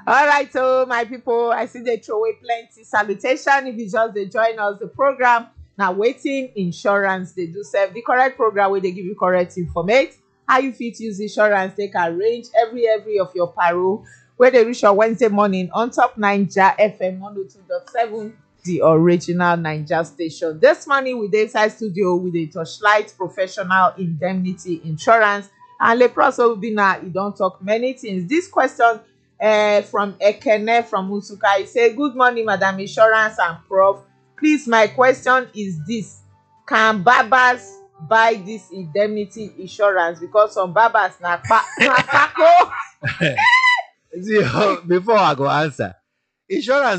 All right, so my people, I see they throw away plenty salutation. If you just they join us, the program now waiting insurance they do serve the correct program where they give you correct information. How you fit use insurance, they can arrange every of your paro where they reach your Wednesday morning on top Ninja FM 102.7, the original Ninja station. This morning with the inside studio with a Torchlight Professional Indemnity Insurance. And Lepros Obina, he don't talk many things. This question from Ekene from Usuka. He say, good morning, Madam Insurance and Prof. Please, my question is this. Can barbers buy this indemnity insurance? Because some barbers na pako. See, before I go answer, insurance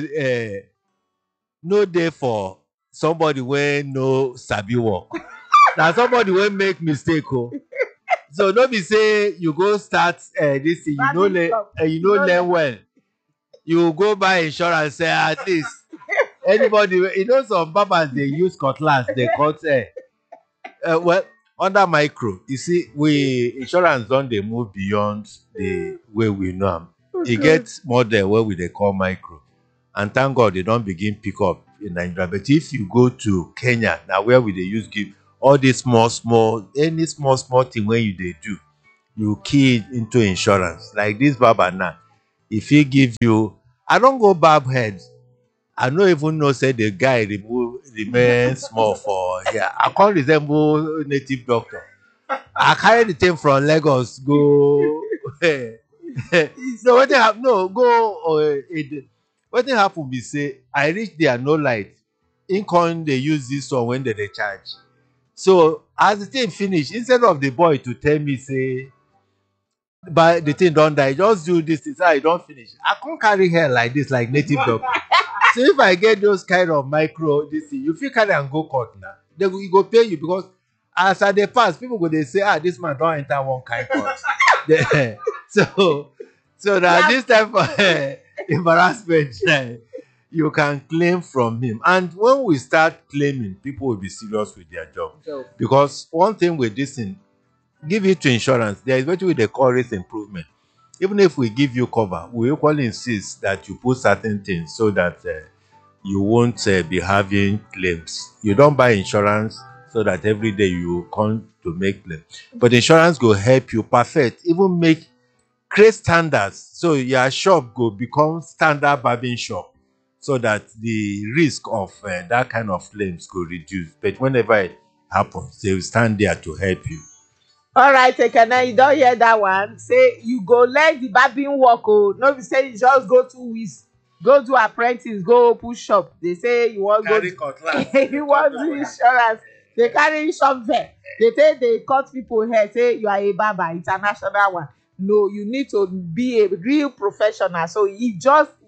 no dey for somebody wey no sabi work. Na somebody wey make mistake o. So no be say you go start this thing, you no learn well. You go buy insurance, say at least anybody some barbers dey use cutlass dey cut hair. Well, under micro, you see, insurance don dey move beyond the way we know am. E get model wey we dey call micro, and thank God they don begin pick up in Nigeria. But if you go to Kenya, na where we dey use give all this any small thing wey you dey do, you key it into insurance. Like this barber now, if he give you, I don go barb head, I no even know say the guy remain small for here. I can't resemble native doctor. I carry the thing from Lagos go. So wetin happen? No, go. Wetin happen be say I reach there, no light. In come dey use this one when they charge. So as the thing finish, instead of the boy to tell me say, but the thing don't die, just do this. I don't finish. I can't carry hair like this, like native doctor. So if I get those kind of micro, this thing, you feel carry and go court now. They go pay you because as I dey pass, people go they say, this man don't enter one kind court. so that this type of embarrassment, you can claim from him. And when we start claiming, people will be serious with their job. Because one thing with this thing, give it to insurance, there is what they call risk improvement. Even if we give you cover, we equally insist that you put certain things so that you won't be having claims. You don't buy insurance so that every day you come to make claims. But insurance will help you perfect, even create standards. So your shop go become standard barbing shop so that the risk of that kind of claims go reduce. But whenever it happens, they will stand there to help you. All right, Ekene, you don't hear that one. Say you go learn the barbing work. Oh, no, be say you just go 2 weeks, go do apprentice, go push shop. They say you want carry go cutlass. you want do insurance. They carry shop there. They say they cut people hair. Say you are a barber, international one. No, you need to be a real professional. So you just